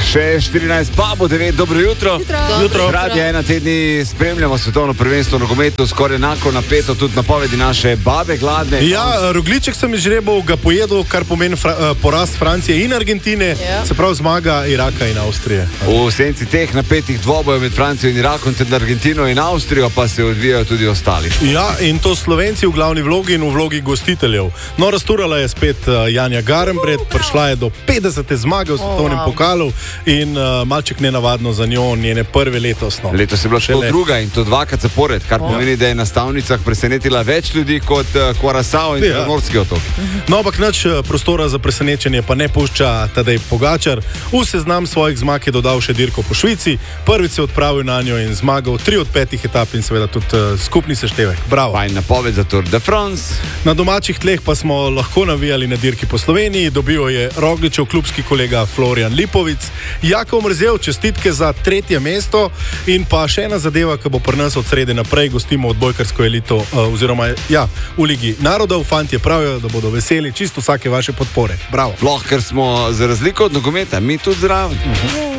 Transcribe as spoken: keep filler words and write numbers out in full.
Še štirinajst pa bo devet, dobro jutro. Jutro. Radi ena tedni spremljamo svetovno prvenstvo v nogometu, skoraj enako napeto, tudi napovedi naše babe gladne. Ja, rogliček sem izžrebal, ga pojedel, kar pomeni fra, porast Francije in Argentine, ja. Se pravi zmaga Iraka in Avstrije. V senci teh napetih dvobojev med Francijo in Irakom ter Argentino in Avstrijo pa se odvijajo tudi ostali. Ja, in to Slovenci v glavni vlogi in v vlogi gostiteljev. No, razturala je spet Janja Garnbret, prišla je do petdesete zmage v svetovnem oh, wow. pokalu in uh, malček nenavadno za njo, njene prve letos. No. Letos je bila še druga in to dvakrat zapored, kar oh. pomeni, da je na stavnicah presenetila več ljudi kot Curaçao in ja. Primorski otok. No, ampak nič prostora za presenečenje pa ne pušča Tadej Pogačar. V seznam svojih zmag je dodal še dirko po Švici, prvič se odpravil na njo in zmagal tri od petih etap in seveda tudi uh, skupni seštevek. Bravo. Pa in napoved za Tour de France. Na domačih tleh pa smo lahko navijali na dirki po Sloveniji, dobil je Rogličev klubski kolega Florian Lipovic. Jakov Mrzel, čestitke za tretje mesto in pa še ena zadeva, ki bo pri nas od srede naprej, gostimo odbojkarsko elito uh, oziroma ja, v Ligi narodov. Fantje pravijo, da bodo veseli čisto vsake vaše podpore. Bravo. Ploh, ker smo za razliko od nogometa, mi tudi zraven. Uh-huh.